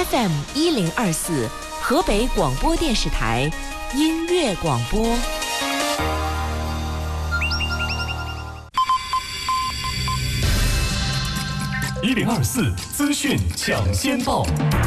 FM1024，河北广播电视台音乐广播。 1024资讯抢先报。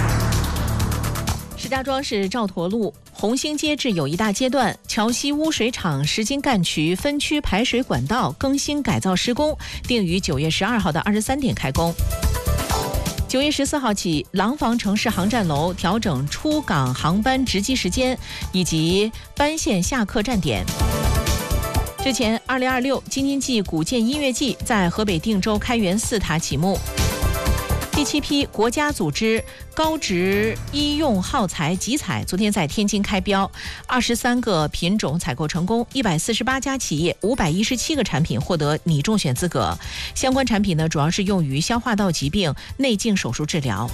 石家庄市赵坨路红星街至友谊大街段桥西污水厂石金干渠分区排水管道更新改造施工，定于9月12号的23点开工。9月14号起，廊坊城市航站楼调整出港航班值机时间以及班线下客站点。之前，2026京津冀古建音乐季在河北定州开元寺塔启幕。第7批国家组织高值医用耗材集采昨天在天津开标，23个品种采购成功，148家企业517个产品获得拟中选资格。相关产品呢，主要是用于消化道疾病内镜手术治疗。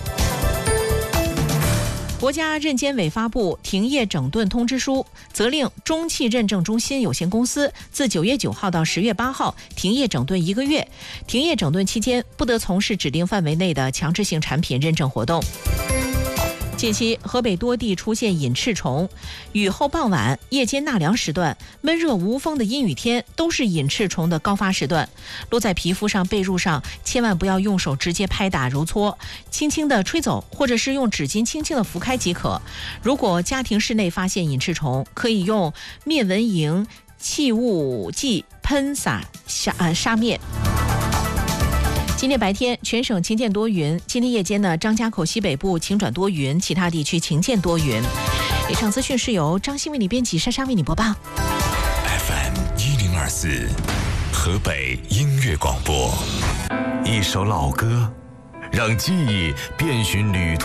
国家认监委发布停业整顿通知书，责令中汽认证中心有限公司自9月9号到10月8号停业整顿1个月。停业整顿期间，不得从事指定范围内的强制性产品认证活动。近期，河北多地出现隐翅虫，雨后傍晚、夜间纳凉时段、闷热无风的阴雨天都是隐翅虫的高发时段。落在皮肤上、被褥上，千万不要用手直接拍打揉搓，轻轻的吹走，或者是用纸巾轻轻的拂开即可。如果家庭室内发现隐翅虫，可以用灭蚊蝇气雾剂喷洒杀灭。今天白天全省晴见多云，今天夜间呢，张家口西北部晴转多云，其他地区晴见多云。以上资讯是由张欣为你编辑，莎莎为你播报。 FM1024，河北音乐广播，一首老歌，让记忆遍寻旅途。